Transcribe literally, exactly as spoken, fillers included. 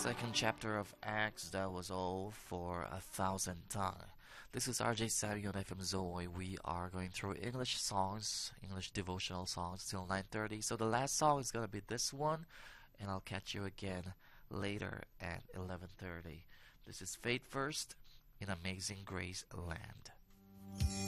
second chapter of Acts. That was all for a thousand tongue. This is R J Savvy on F M Zoe. We are going through English songs, English devotional songs till nine thirty. So the last song is going to be this one, and I'll catch you again later at eleven thirty. This is Faith First in Amazing Grace Land.